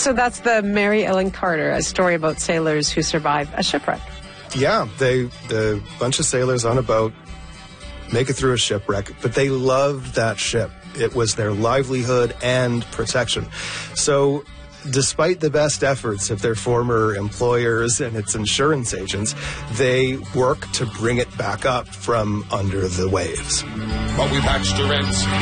So that's the Mary Ellen Carter, a story about sailors who survive a shipwreck. Yeah, the bunch of sailors on a boat make it through a shipwreck, but they loved that ship. It was their livelihood and protection. So despite the best efforts of their former employers and its insurance agents, they work to bring it back up from under the waves. But we've extra rents.